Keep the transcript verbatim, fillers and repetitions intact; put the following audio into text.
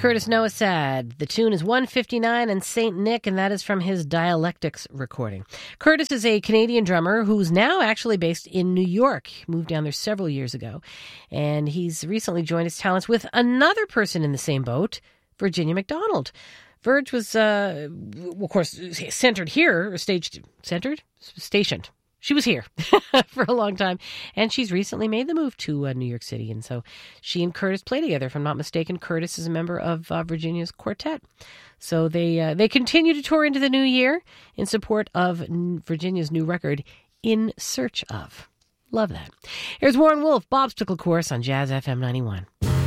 Curtis Noasad. The tune is one fifty-nine and Saint Nick, and that is from his Dialectics recording. Curtis is a Canadian drummer who's now actually based in New York. He moved down there several years ago, and he's recently joined his talents with another person in the same boat, Virginia McDonald. Virg was, uh, of course, centered here, or staged, centered? Stationed. She was here for a long time, and she's recently made the move to uh, New York City. And so she and Curtis play together. If I'm not mistaken, Curtis is a member of uh, Virginia's quartet. So they uh, they continue to tour into the new year in support of Virginia's new record, In Search Of. Love that. Here's Warren Wolf, Bob's Pickle Course on Jazz F M ninety-one.